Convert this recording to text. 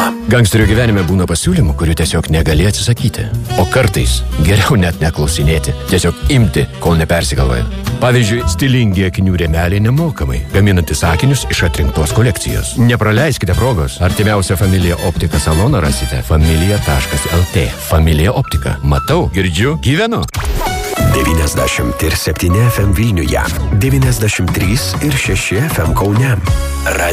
Gangsterio gyvenime būna pasiūlymų, kurių tiesiog negali atsisakyti. O kartais geriau net neklausinėti, tiesiog imti, kol nepersigalvoja. Pavyzdžiui, stilingi akinių rėmeliai nemokamai, gaminantis akinius iš atrinktos kolekcijos. Nepraleiskite progos. Artimiausią Familija Optika saloną rasite familija.lt. Familija Optika. Matau, girdžiu, gyvenu. 90,7 FM Vilniuje, 93,6 FM Kaune.